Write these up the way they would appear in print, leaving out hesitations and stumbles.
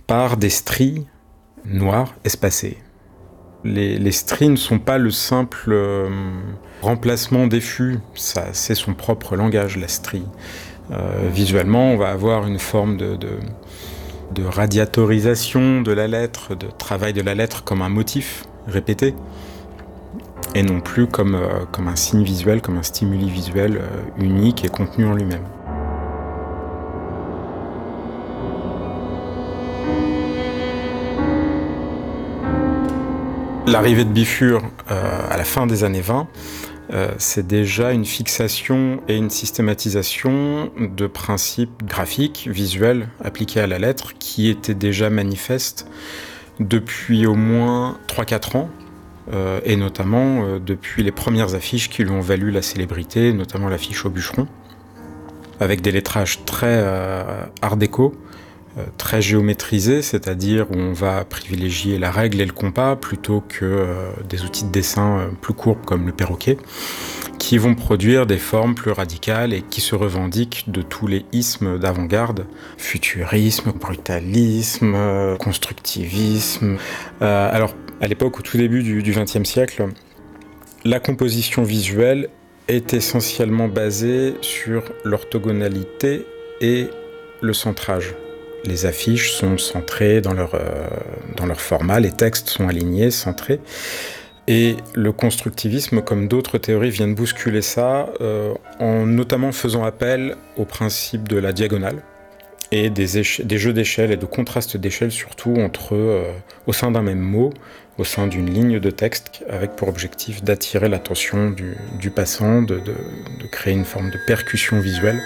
par des stries noires espacées. Les stries ne sont pas le simple remplacement des fûts, ça, c'est son propre langage, la strie. Visuellement, on va avoir une forme de radiatorisation de la lettre, de travail de la lettre comme un motif répété, et non plus comme un signe visuel, comme un stimuli visuel unique et contenu en lui-même. L'arrivée de Bifur à la fin des années 20, c'est déjà une fixation et une systématisation de principes graphiques, visuels, appliqués à la lettre, qui étaient déjà manifestes depuis au moins 3-4 ans, et notamment depuis les premières affiches qui lui ont valu la célébrité, notamment l'affiche au bûcheron, avec des lettrages très art déco, très géométrisé, c'est-à-dire où on va privilégier la règle et le compas plutôt que des outils de dessin plus courbes comme le perroquet, qui vont produire des formes plus radicales et qui se revendiquent de tous les ismes d'avant-garde, futurisme, brutalisme, constructivisme. Alors, à l'époque, au tout début du XXe siècle, la composition visuelle est essentiellement basée sur l'orthogonalité et le centrage. Les affiches sont centrées dans leur format, les textes sont alignés, centrés. Et le constructivisme, comme d'autres théories, viennent bousculer ça, en notamment faisant appel au principe de la diagonale et des jeux d'échelle et de contrastes d'échelle, surtout au sein d'un même mot, au sein d'une ligne de texte, avec pour objectif d'attirer l'attention du passant, de créer une forme de percussion visuelle.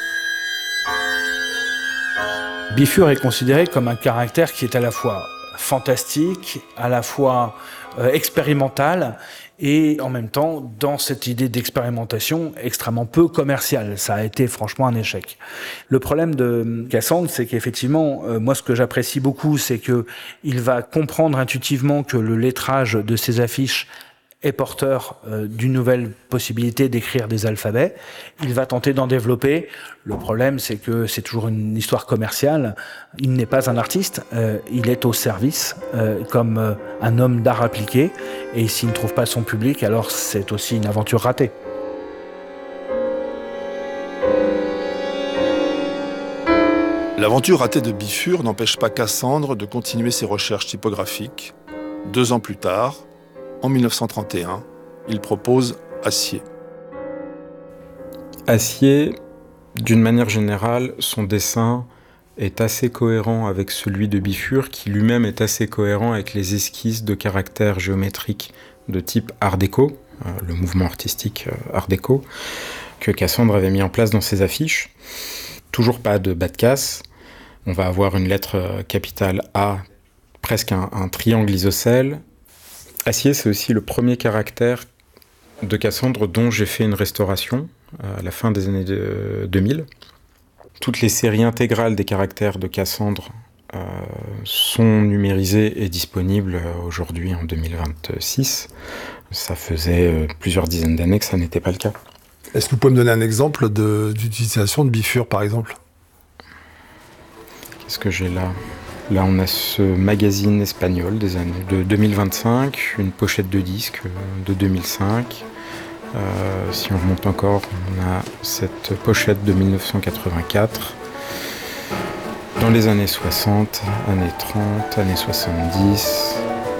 Bifur est considéré comme un caractère qui est à la fois fantastique, à la fois expérimental, et en même temps, dans cette idée d'expérimentation, extrêmement peu commerciale. Ça a été franchement un échec. Le problème de Cassandre, c'est qu'effectivement, moi ce que j'apprécie beaucoup, c'est qu'il va comprendre intuitivement que le lettrage de ses affiches est porteur d'une nouvelle possibilité d'écrire des alphabets. Il va tenter d'en développer. Le problème, c'est que c'est toujours une histoire commerciale. Il n'est pas un artiste, il est au service, comme un homme d'art appliqué. Et s'il ne trouve pas son public, alors c'est aussi une aventure ratée. L'aventure ratée de Bifur n'empêche pas Cassandre de continuer ses recherches typographiques. 2 ans plus tard, en 1931, il propose Acier. Acier, d'une manière générale, son dessin est assez cohérent avec celui de Bifur, qui lui-même est assez cohérent avec les esquisses de caractères géométriques de type art déco, le mouvement artistique art déco, que Cassandre avait mis en place dans ses affiches. Toujours pas de bas de casse. On va avoir une lettre capitale A, presque un triangle isocèle. Acier, c'est aussi le premier caractère de Cassandre dont j'ai fait une restauration à la fin des années 2000. Toutes les séries intégrales des caractères de Cassandre sont numérisées et disponibles aujourd'hui en 2026. Ça faisait plusieurs dizaines d'années que ça n'était pas le cas. Est-ce que vous pouvez me donner un exemple d'utilisation de Bifur, par exemple ? Qu'est-ce que j'ai là ? Là, on a ce magazine espagnol des années de 2025, une pochette de disque de 2005. Si on remonte encore, on a cette pochette de 1984. Dans les années 60, années 30, années 70.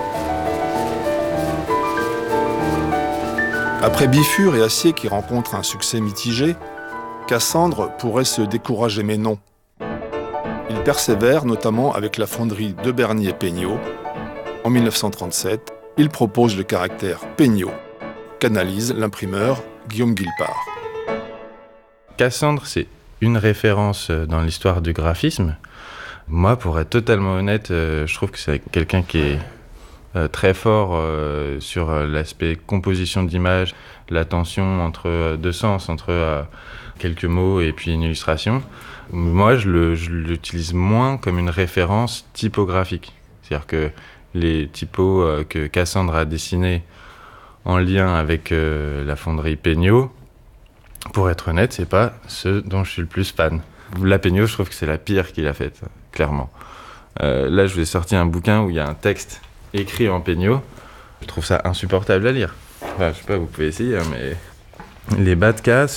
Après Bifur et Acier qui rencontrent un succès mitigé, Cassandre pourrait se décourager, mais non. Il persévère notamment avec la fonderie de Bernier-Peignot. En 1937, il propose le caractère Peignot, qu'analyse l'imprimeur Guillaume Guilpart. Cassandre, c'est une référence dans l'histoire du graphisme. Moi, pour être totalement honnête, je trouve que c'est quelqu'un qui est très fort sur l'aspect composition d'image, la tension entre deux sens, entre quelques mots et puis une illustration. Moi, je l'utilise moins comme une référence typographique. C'est-à-dire que les typos que Cassandre a dessinés en lien avec la fonderie Peignot, pour être honnête, c'est pas ceux dont je suis le plus fan. La Peignot, je trouve que c'est la pire qu'il a faite, clairement. Là, je vous ai sorti un bouquin où il y a un texte écrit en Peño. Je trouve ça insupportable à lire. Enfin, je sais pas, vous pouvez essayer, hein, mais les bas de case